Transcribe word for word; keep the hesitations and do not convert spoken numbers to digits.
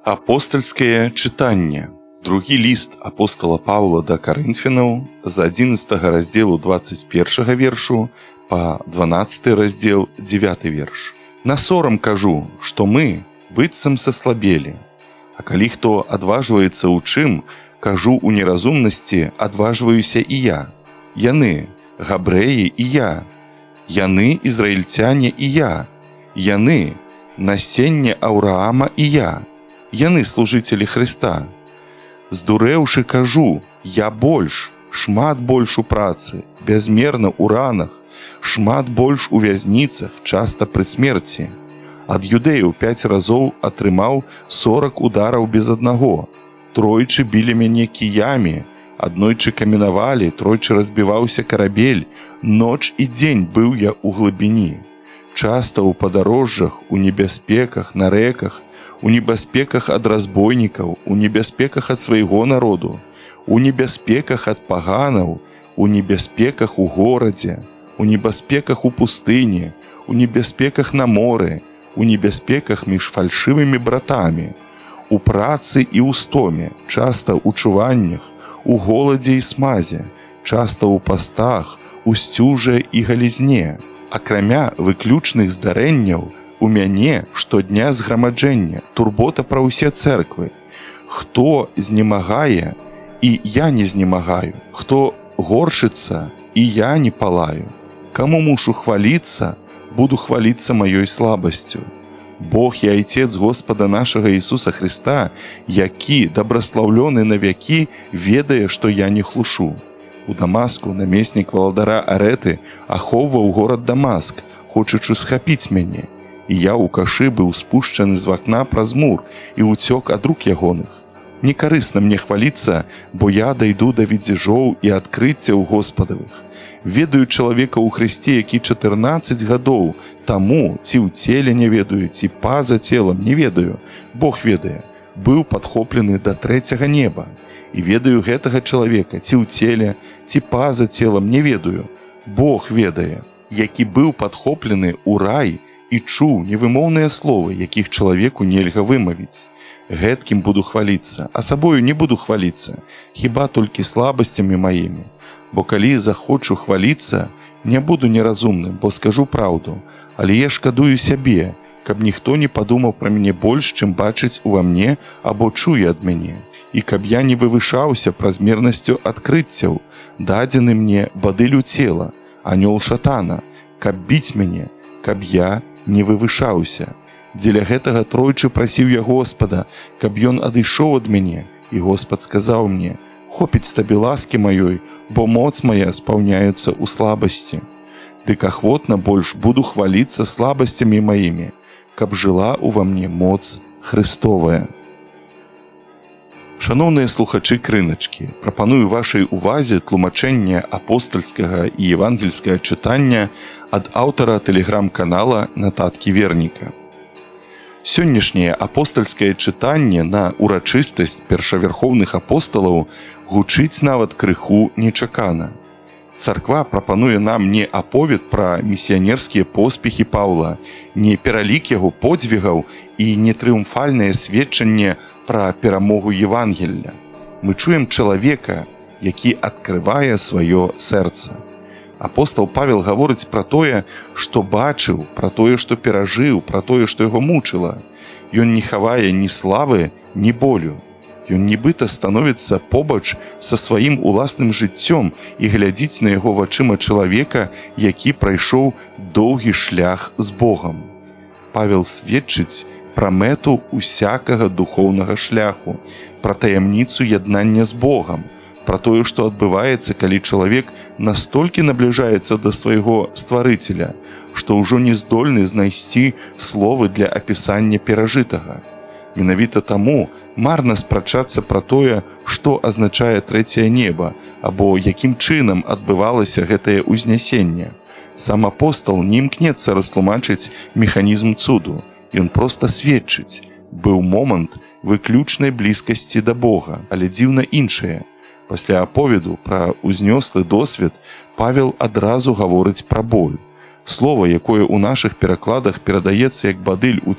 Апостальскае чытанне. Другі ліст апостала Паўла да Карынфянаў з адзінаццатага раздзелу дваццаць першага вершу па дванаццаты раздзел дзевяты верш. На сорам кажу, што мы быццам саслабелі, а калі хто адважваецца ў чым, кажу у неразумнасці, адважваюся і я. Яны габрэі і я, яны ізраільцяне і я, яны насенне Аўраама і я, яны служыцелі Хрыста. Здурэўшы кажу, я больш, шмат больш у працы, бязмерна ў ранах, шмат больш у вязніцах, часта пры смерці. Ад юдэяў пяць разоў атрымаў сорак удараў без аднаго. Тройчы білі мяне кіямі, аднойчы каменавалі, тройчы разбіваўся карабель, ноч і дзень быў я ў глыбіні. Часта ў падарожжах, у небяспеках, на рэках, у небяспеках ад разбойнікаў, у небяспеках ад свайго народу, у небяспеках ад паганаў, у небяспеках у горадзе, у небяспеках у пустыні, у небяспеках на моры, у небяспеках між фальшывымі братамі, у працы і ў стоме, часта ў чуваннях, у голадзе і смазе, часта ў пастах, у сцюжа і галізне. Акрамя выключных здарэнняў, у мяне штодня зграмаджэнне, турбота пра ўсе цэрквы. Хто знемагае, і я не знемагаю. Хто горшыцца, і я не палаю. Каму мушу хваліцца, буду хваліцца маёй слабасцю. Бог і Айцец Господа нашага Ісуса Хрыста, які дабраслаўлёны на вякі, ведае, што я не хлушу. У Дамаску намеснік валадара Арэты ахоўваў горад Дамаск, хочучы схапіць мяне. І я ў кашы быў спушчаны з вакна праз мур і ўцёк ад рук ягоных. Некарысна мне хваліцца, бо я дайду да відзежоў і адкрыццяў Господавых. Ведаю чалавека ў Хрысце, які чатырнаццаць гадоў таму, ці ў целе не ведаю, ці па-за целам не ведаю, Бог ведае, быў падхоплены да трэцяга неба. І ведаю гэтага чалавека, ці ў целе, ці па-за целам не ведаю, Бог ведае, які быў падхоплены ў рай і чуў невымоўныя словы, якіх чалавеку нельга вымавіць. Гэткім буду хваліцца, а сабою не буду хваліцца, хіба толькі слабасцямі маімі. Бо калі захочу хваліцца, не буду неразумным, бо скажу праўду, але я шкадую сябе, каб ніхто не падумаў пра мяне больш, чым бачыць ува мне або чуе ад мяне. І каб я не вывышаўся празмернасцю адкрыццяў, дадзены мне бадылю цела, анёл шатана, каб біць мяне, каб я не вывышаўся. Дзеля гэтага тройчы прасіў я Господа, каб ён адышоў ад мяне, і Господ сказаў мне, хопіць табе ласкі маёй, бо моц моя спаўняецца ў слабасці. Дык ахвотна больш буду хваліцца слабасцямі маімі, каб жыла ўва мне моц Хрыстовая. Шаноўныя слухачы крыначкі, прапаную вашай увазе тлумачэнне апостальскага і евангельскага чытання ад аўтара тэлеграм-канала Нататкі Верніка. Сённяшняе апостальскае чытанне на урачыстасць першавярхоўных апосталаў гучыць нават крыху нечакана. Царква прапануе нам не аповед пра місіянерскія поспехі Паўла, не пералік яго подзвігаў і не трыумфальнае сведчанне пра перамогу Евангелля. Мы чуем чалавека, які адкрывае сваё сэрца. Апостал Павел гаворыць пра тое, што бачыў, пра тое, што перажыў, пра тое, што яго мучыла. Ён не хавае ні славы, ні болю. Ён нібыта становіцца побач са сваім уласным жыццём і глядзіць на яго вачыма чалавека, які прайшоў доўгі шлях з Богам. Павел сведчыць пра мэту усякага духоўнага шляху, пра таямніцу яднання з Богам, пра тое, што адбываецца, калі чалавек настолькі набліжаецца да свайго стварыцеля, што ўжо не здольны знайсці словы для апісання перажытага. Менавіта таму марна спрачацца пра тое, што азначае трэцяе неба, або якім чынам адбывалася гэтае ўзнясенне. Сам апостал не імкнецца растлумачыць механізм цуду, ён проста сведчыць. Быў момант выключнай блізкасці да Бога, але дзіўна іншае. Пасля аповеду пра ўзнёслы досвед Павел адразу гаворыць пра боль. Слова, якое ў нашых перакладах перадаецца як бадыль у